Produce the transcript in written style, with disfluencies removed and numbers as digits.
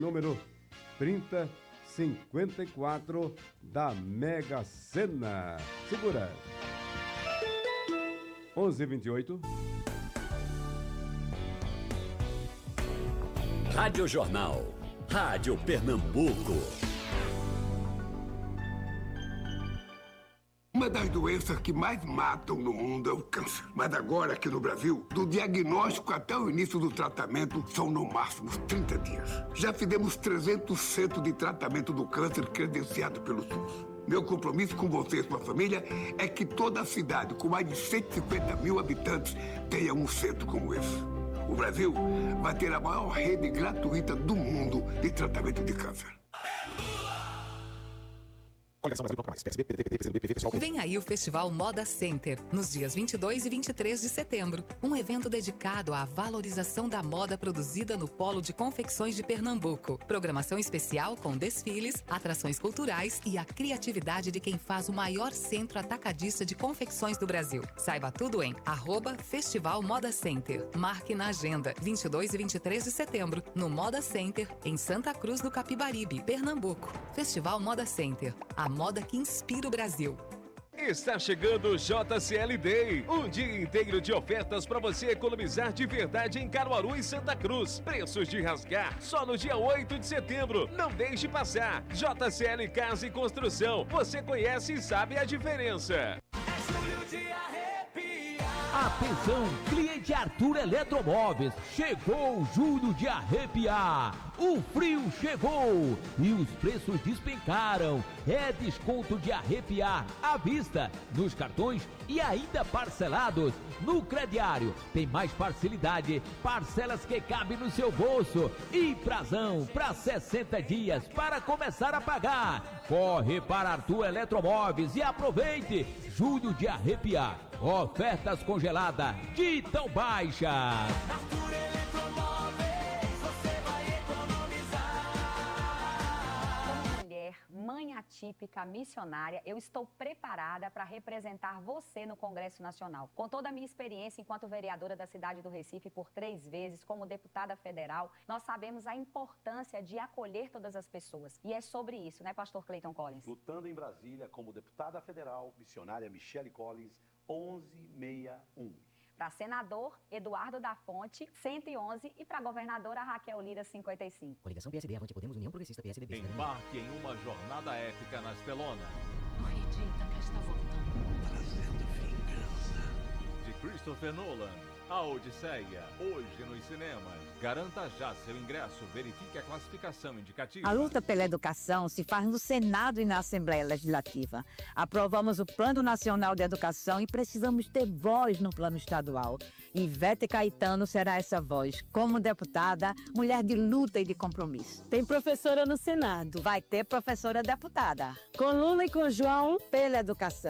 número 3054 da Mega Sena. Segura. 11:28. Rádio Jornal. Rádio Pernambuco. Uma das doenças que mais matam no mundo é o câncer. Mas agora, aqui no Brasil, do diagnóstico até o início do tratamento, são no máximo 30 dias. Já fizemos 300 centros de tratamento do câncer credenciados pelo SUS. Meu compromisso com você e sua família é que toda a cidade, com mais de 150 mil habitantes, tenha um centro como esse. O Brasil vai ter a maior rede gratuita do mundo de tratamento de câncer. Vem aí o Festival Moda Center, nos dias 22 e 23 de setembro. Um evento dedicado à valorização da moda produzida no Polo de Confecções de Pernambuco. Programação especial com desfiles, atrações culturais e a criatividade de quem faz o maior centro atacadista de confecções do Brasil. Saiba tudo em @Festival Moda Center. Marque na agenda, 22 e 23 de setembro, no Moda Center, em Santa Cruz do Capibaribe, Pernambuco. Festival Moda Center. A moda que inspira o Brasil. Está chegando o JCL Day, um dia inteiro de ofertas para você economizar de verdade em Caruaru e Santa Cruz. Preços de rasgar só no dia 8 de setembro. Não deixe passar. JCL Casa e Construção. Você conhece e sabe a diferença. É julho de arrepiar. Atenção, cliente Arthur Eletromóveis. Chegou julho de arrepiar. O frio chegou e os preços despencaram. É desconto de arrepiar à vista, nos cartões e ainda parcelados. No crediário tem mais facilidade, parcelas que cabem no seu bolso e prazão para 60 dias para começar a pagar. Corre para Arthur Eletromóveis e aproveite. Julho de arrepiar. Ofertas congeladas de tão baixa. Arthur Eletromóveis, você vai economizar. Como mulher, mãe atípica, missionária, eu estou preparada para representar você no Congresso Nacional. Com toda a minha experiência enquanto vereadora da cidade do Recife por 3 vezes, como deputada federal, nós sabemos a importância de acolher todas as pessoas. E é sobre isso, né, pastor Clayton Collins? Lutando em Brasília como deputada federal, missionária Michele Collins, 1161. Para senador, Eduardo da Fonte, 111. E para governadora, Raquel Lira, 55. Coligação PSD, Avante Podemos, União Progressista, PSDB. Embarque em uma jornada épica nas telonas. Acredita que está voltando. Trazendo vingança. De Christopher Nolan, A Odisseia, hoje nos cinemas. Garanta já seu ingresso, verifique a classificação indicativa. A luta pela educação se faz no Senado e na Assembleia Legislativa. Aprovamos o Plano Nacional de Educação e precisamos ter voz no plano estadual. Ivete Caetano será essa voz. Como deputada, mulher de luta e de compromisso. Tem professora no Senado. Vai ter professora deputada. Com Lula e com João. Pela educação.